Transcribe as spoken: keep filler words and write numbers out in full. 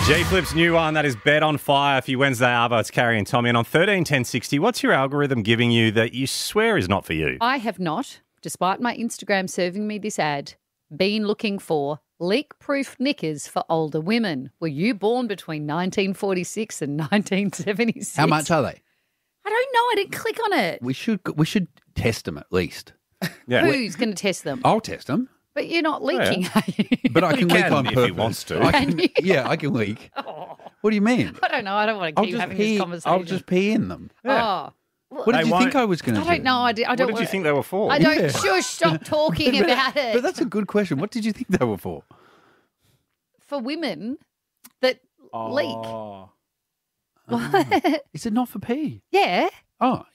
G-Flip's new one, that is Bet on Fire for your Wednesday Arvo. It's Carrie and Tommy. And on thirteen ten sixty, what's your algorithm giving you that you swear is not for you? I have not, despite my Instagram serving me this ad, been looking for leak-proof knickers for older women. Were you born between nineteen forty-six and nineteen seventy-six? How much are they? I don't know. I didn't click on it. We should we should test them at least. Yeah. Who's going to test them? I'll test them, But you're not leaking, Yeah. are you? but I can He leak can on if purpose. he wants to. I Can can, you? yeah, I can leak. What do you mean? I don't know. I don't want to I'll keep just having pee. this conversation. I'll just pee in them. Oh. Well, What did They you won't- think I was going to I do? don't know. I, d- I What don't did you want- think they were for? I don't. Yeah. Shush, stop talking about it. But that's a good question. What did you think they were for? For women that leak. Oh. What? Is it not for pee? Yeah. Oh,